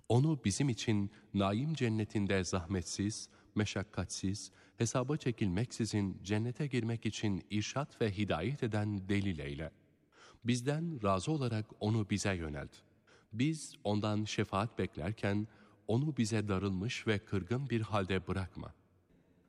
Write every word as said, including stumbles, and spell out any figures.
Onu bizim için naim cennetinde zahmetsiz, meşakkatsiz, hesaba çekilmeksizin cennete girmek için irşat ve hidayet eden delil eyle. Bizden razı olarak onu bize yönelt. Biz ondan şefaat beklerken onu bize darılmış ve kırgın bir halde bırakma.